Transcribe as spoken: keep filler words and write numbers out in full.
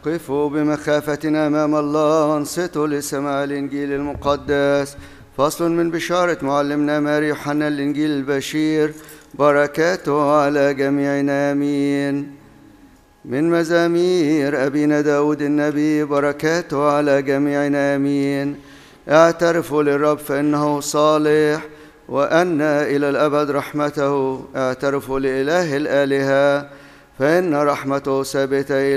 قفوا بمخافة أمام الله وانصتوا لسماع الإنجيل المقدس. فصل من بشارة معلمنا ماري يوحنا الإنجيل البشير، بركاته على جميعنا آمين. من مزامير أبينا داود النبي، بركاته على جميعنا آمين. اعترفوا للرب فإنه صالح، وأن إلى الأبد رحمته. اعترفوا لإله الآلهة فإن رحمته ثابتة